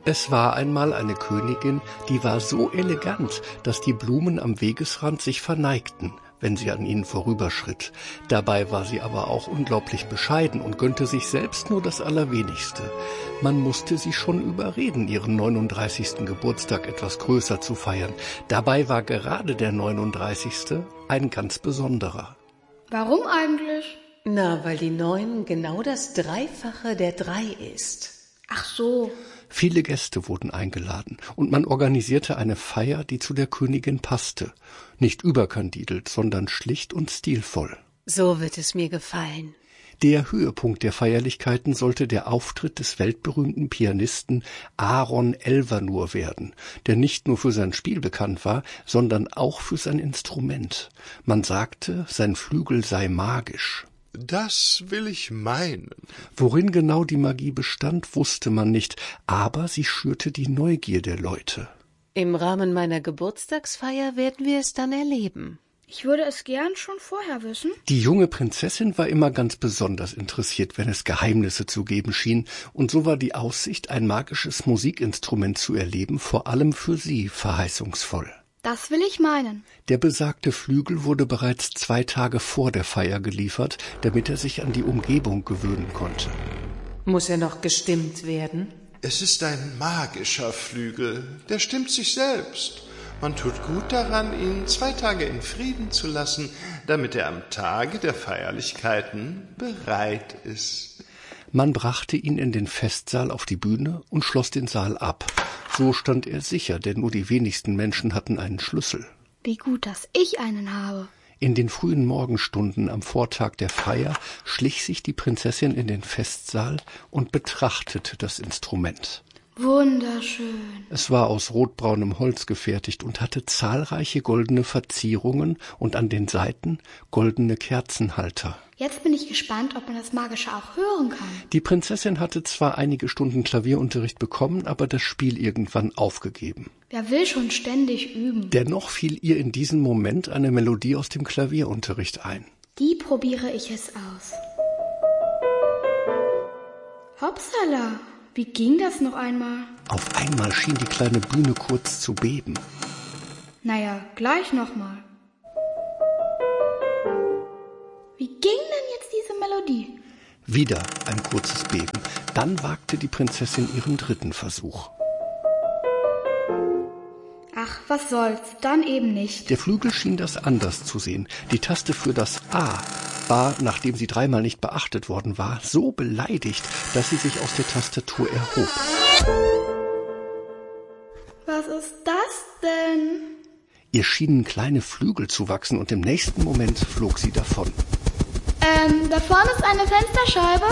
Es war einmal eine Königin, die war so elegant, dass die Blumen am Wegesrand sich verneigten, wenn sie an ihnen vorüberschritt. Dabei war sie aber auch unglaublich bescheiden und gönnte sich selbst nur das Allerwenigste. Man musste sie schon überreden, ihren 39. Geburtstag etwas größer zu feiern. Dabei war gerade der 39. ein ganz besonderer. Warum eigentlich? Na, weil die 9 genau das Dreifache der 3 ist. Ach so. Viele Gäste wurden eingeladen und man organisierte eine Feier, die zu der Königin passte. Nicht überkandidelt, sondern schlicht und stilvoll. So wird es mir gefallen. Der Höhepunkt der Feierlichkeiten sollte der Auftritt des weltberühmten Pianisten Aaron Elvanur werden, der nicht nur für sein Spiel bekannt war, sondern auch für sein Instrument. Man sagte, sein Flügel sei magisch. Das will ich meinen. Worin genau die Magie bestand, wusste man nicht, aber sie schürte die Neugier der Leute. Im Rahmen meiner Geburtstagsfeier werden wir es dann erleben. Ich würde es gern schon vorher wissen. Die junge Prinzessin war immer ganz besonders interessiert, wenn es Geheimnisse zu geben schien, und so war die Aussicht, ein magisches Musikinstrument zu erleben, vor allem für sie verheißungsvoll. Das will ich meinen. Der besagte Flügel wurde bereits 2 Tage vor der Feier geliefert, damit er sich an die Umgebung gewöhnen konnte. Muss er noch gestimmt werden? Es ist ein magischer Flügel, der stimmt sich selbst. Man tut gut daran, ihn 2 Tage in Frieden zu lassen, damit er am Tage der Feierlichkeiten bereit ist. Man brachte ihn in den Festsaal auf die Bühne und schloss den Saal ab. So stand er sicher, denn nur die wenigsten Menschen hatten einen Schlüssel. Wie gut, dass ich einen habe. In den frühen Morgenstunden am Vortag der Feier schlich sich die Prinzessin in den Festsaal und betrachtete das Instrument. Wunderschön. Es war aus rotbraunem Holz gefertigt und hatte zahlreiche goldene Verzierungen und an den Seiten goldene Kerzenhalter. Jetzt bin ich gespannt, ob man das Magische auch hören kann. Die Prinzessin hatte zwar einige Stunden Klavierunterricht bekommen, aber das Spiel irgendwann aufgegeben. Wer will schon ständig üben? Dennoch fiel ihr in diesem Moment eine Melodie aus dem Klavierunterricht ein. Die probiere ich es aus. Hopsala, wie ging das noch einmal? Auf einmal schien die kleine Bühne kurz zu beben. Naja, gleich nochmal. Wie ging denn jetzt diese Melodie? Wieder ein kurzes Beben. Dann wagte die Prinzessin ihren 3. Versuch. Ach, was soll's, dann eben nicht. Der Flügel schien das anders zu sehen. Die Taste für das A war, nachdem sie 3-mal nicht beachtet worden war, so beleidigt, dass sie sich aus der Tastatur erhob. Was ist das denn? Ihr schienen kleine Flügel zu wachsen und im nächsten Moment flog sie davon. Da vorne ist eine Fensterscheibe.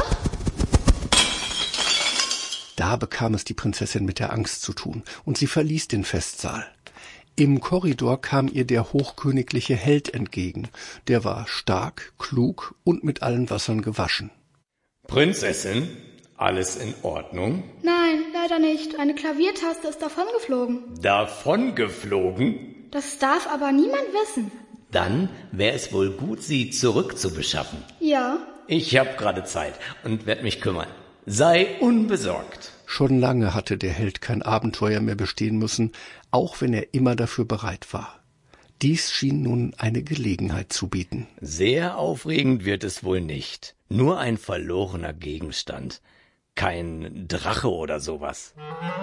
Da bekam es die Prinzessin mit der Angst zu tun und sie verließ den Festsaal. Im Korridor kam ihr der hochkönigliche Held entgegen. Der war stark, klug und mit allen Wassern gewaschen. Prinzessin, alles in Ordnung? Nein, leider nicht. Eine Klaviertaste ist davongeflogen. Davongeflogen? Das darf aber niemand wissen. Dann wäre es wohl gut, sie zurückzubeschaffen. Ja. Ich habe gerade Zeit und werde mich kümmern. Sei unbesorgt. Schon lange hatte der Held kein Abenteuer mehr bestehen müssen, auch wenn er immer dafür bereit war. Dies schien nun eine Gelegenheit zu bieten. Sehr aufregend wird es wohl nicht. Nur ein verlorener Gegenstand. Kein Drache oder sowas.